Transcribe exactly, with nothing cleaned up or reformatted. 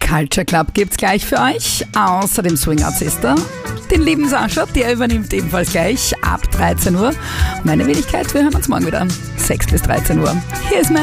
Culture Club gibt's gleich für euch. Außerdem Swing Out Sister. Den lieben Sascha, der übernimmt ebenfalls gleich ab dreizehn Uhr. Meine Wenigkeit, wir hören uns morgen wieder. sechs bis dreizehn Uhr. Hier ist mein